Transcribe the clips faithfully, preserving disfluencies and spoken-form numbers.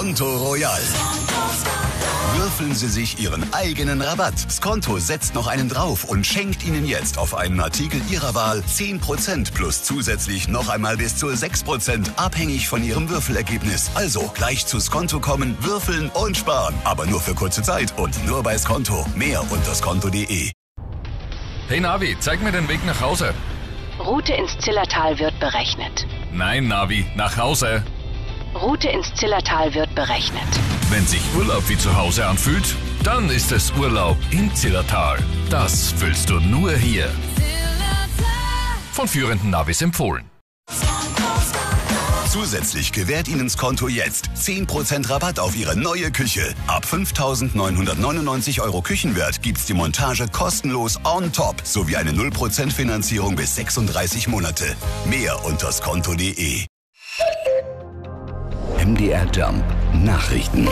Skonto Royal. Würfeln Sie sich Ihren eigenen Rabatt. Skonto setzt noch einen drauf und schenkt Ihnen jetzt auf einen Artikel Ihrer Wahl zehn Prozent plus zusätzlich noch einmal bis zu sechs Prozent, abhängig von Ihrem Würfelergebnis. Also gleich zu Skonto kommen, würfeln und sparen. Aber nur für kurze Zeit und nur bei Skonto. Mehr unter skonto punkt de. Hey Navi, zeig mir den Weg nach Hause. Route ins Zillertal wird berechnet. Nein, Navi, nach Hause. Route ins Zillertal wird berechnet. Wenn sich Urlaub wie zu Hause anfühlt, dann ist es Urlaub im Zillertal. Das fühlst du nur hier. Von führenden Navis empfohlen. Zusätzlich gewährt Ihnen Skonto jetzt zehn Prozent Rabatt auf Ihre neue Küche. Ab fünftausendneunhundertneunundneunzig Euro Küchenwert gibt's die Montage kostenlos on top sowie eine null Prozent Finanzierung bis sechsunddreißig Monate. Mehr unter skonto punkt de. M D R Jump Nachrichten.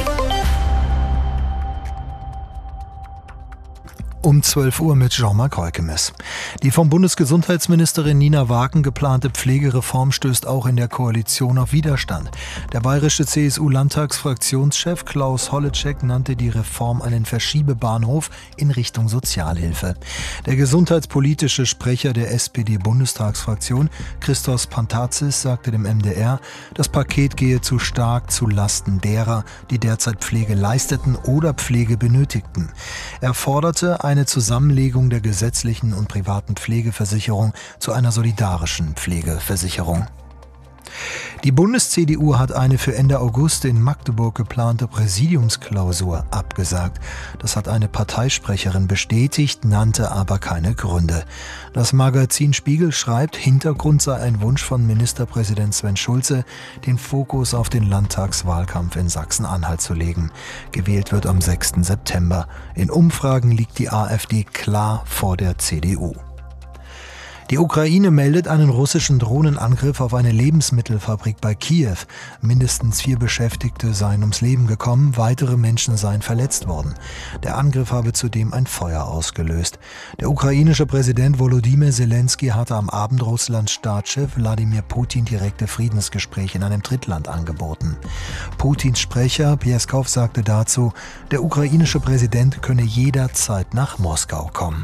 Um zwölf Uhr mit Jean-Marc Heukemes. Die vom Bundesgesundheitsministerin Nina Wagen geplante Pflegereform stößt auch in der Koalition auf Widerstand. Der bayerische C S U-Landtagsfraktionschef Klaus Holleczek nannte die Reform einen Verschiebebahnhof in Richtung Sozialhilfe. Der gesundheitspolitische Sprecher der S P D-Bundestagsfraktion, Christos Pantazis, sagte dem M D R, das Paket gehe zu stark zu Lasten derer, die derzeit Pflege leisteten oder Pflege benötigten. Er forderte eine Zusammenlegung der gesetzlichen und privaten Pflegeversicherung zu einer solidarischen Pflegeversicherung. Die Bundes-C D U hat eine für Ende August in Magdeburg geplante Präsidiumsklausur abgesagt. Das hat eine Parteisprecherin bestätigt, nannte aber keine Gründe. Das Magazin Spiegel schreibt, Hintergrund sei ein Wunsch von Ministerpräsident Sven Schulze, den Fokus auf den Landtagswahlkampf in Sachsen-Anhalt zu legen. Gewählt wird am sechsten September. In Umfragen liegt die AfD klar vor der C D U. Die Ukraine meldet einen russischen Drohnenangriff auf eine Lebensmittelfabrik bei Kiew. Mindestens vier Beschäftigte seien ums Leben gekommen, weitere Menschen seien verletzt worden. Der Angriff habe zudem ein Feuer ausgelöst. Der ukrainische Präsident Volodymyr Zelensky hatte am Abend Russlands Staatschef Wladimir Putin direkte Friedensgespräche in einem Drittland angeboten. Putins Sprecher Pieskow sagte dazu, der ukrainische Präsident könne jederzeit nach Moskau kommen.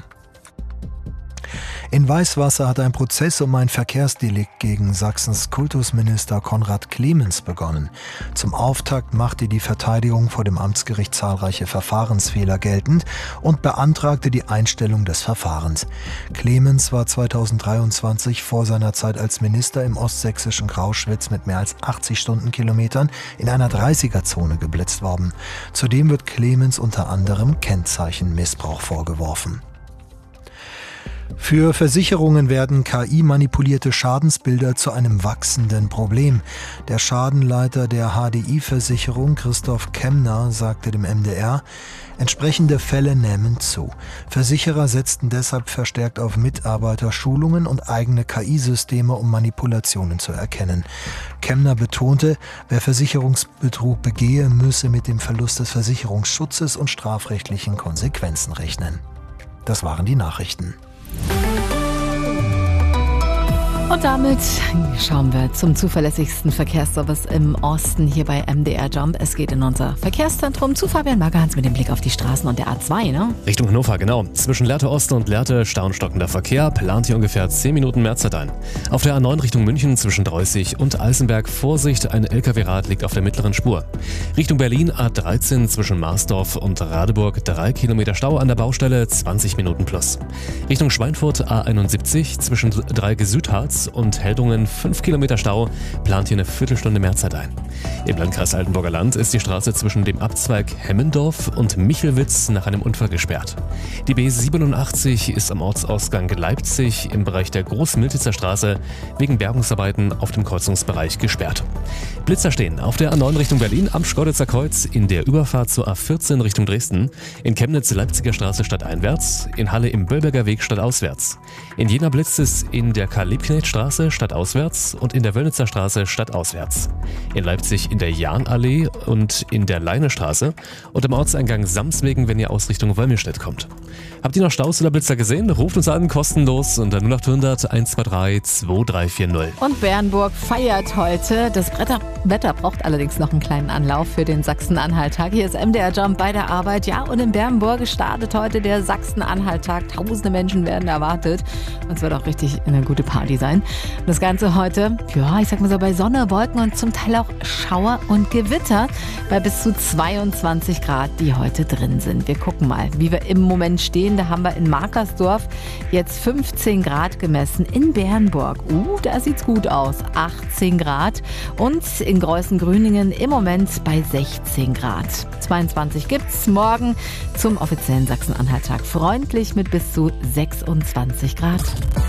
In Weißwasser hat ein Prozess um ein Verkehrsdelikt gegen Sachsens Kultusminister Konrad Clemens begonnen. Zum Auftakt machte die Verteidigung vor dem Amtsgericht zahlreiche Verfahrensfehler geltend und beantragte die Einstellung des Verfahrens. Clemens war zweitausenddreiundzwanzig vor seiner Zeit als Minister im ostsächsischen Grauschwitz mit mehr als achtzig Stundenkilometern in einer dreißiger-Zone geblitzt worden. Zudem wird Clemens unter anderem Kennzeichenmissbrauch vorgeworfen. Für Versicherungen werden K I-manipulierte Schadensbilder zu einem wachsenden Problem. Der Schadenleiter der H D I-Versicherung, Christoph Kemner, sagte dem M D R, entsprechende Fälle nehmen zu. Versicherer setzten deshalb verstärkt auf Mitarbeiterschulungen und eigene K I-Systeme, um Manipulationen zu erkennen. Kemner betonte, wer Versicherungsbetrug begehe, müsse mit dem Verlust des Versicherungsschutzes und strafrechtlichen Konsequenzen rechnen. Das waren die Nachrichten. Und damit schauen wir zum zuverlässigsten Verkehrsservice im Osten hier bei M D R Jump. Es geht in unser Verkehrszentrum zu Fabian Magerhans mit dem Blick auf die Straßen und der A zwei, ne? Richtung Hannover, genau. Zwischen Lehrte Osten und Lehrte stau und stockender Verkehr, plant hier ungefähr zehn Minuten Mehrzeit ein. Auf der A neun Richtung München zwischen Dreußig und Alsenberg, Vorsicht, ein L K W-Rad liegt auf der mittleren Spur. Richtung Berlin A dreizehn zwischen Marsdorf und Radeburg, drei Kilometer Stau an der Baustelle, zwanzig Minuten plus. Richtung Schweinfurt A einundsiebzig zwischen Dreieck-Südharz und Heldungen, fünf Kilometer Stau, plant hier eine Viertelstunde Mehrzeit ein. Im Landkreis Altenburger Land ist die Straße zwischen dem Abzweig Hemmendorf und Michelwitz nach einem Unfall gesperrt. Die B siebenundachtzig ist am Ortsausgang Leipzig im Bereich der Großmiltitzer Straße wegen Bergungsarbeiten auf dem Kreuzungsbereich gesperrt. Blitzer stehen auf der A neun Richtung Berlin am Schkeuditzer Kreuz, in der Überfahrt zur A vierzehn Richtung Dresden, in Chemnitz Leipziger Straße stadteinwärts, in Halle im Bölberger Weg stadtauswärts. In Jena blitzt es in der Karl-Liebknecht-Straße stadtauswärts und in der Wöllnitzer Straße stadtauswärts. In Leipzig in der Jahnallee und in der Leinestraße und im Ortseingang Samswegen, wenn ihr aus Richtung Wolmirstedt kommt. Habt ihr noch Staus oder Blitzer gesehen? Ruft uns an, kostenlos unter null acht hundert eins zwei drei zwei drei vier null. Und Bernburg feiert heute. Das Wetter braucht allerdings noch einen kleinen Anlauf für den Sachsen-Anhalt-Tag. Hier ist M D R Jump bei der Arbeit. Ja, und in Bernburg startet heute der Sachsen-Anhalt-Tag. Tausende Menschen werden erwartet. Und es wird auch richtig eine gute Party sein. Und das Ganze heute, ja, ich sag mal so, bei Sonne, Wolken und zum Teil auch Schauer und Gewitter bei bis zu zweiundzwanzig Grad, die heute drin sind. Wir gucken mal, wie wir im Moment stehen. Da haben wir in Markersdorf jetzt fünfzehn Grad gemessen. In Bernburg, uh, da sieht's gut aus, achtzehn Grad. Und in Greußen-Grüningen im Moment bei sechzehn Grad. zweiundzwanzig gibt's morgen zum offiziellen Sachsen-Anhalt-Tag. Freundlich mit bis zu sechsundzwanzig Grad.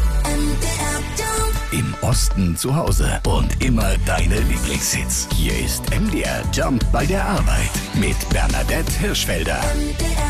Im Osten zu Hause und immer deine Lieblingshits. Hier ist M D R Jump bei der Arbeit mit Bernadette Hirschfelder.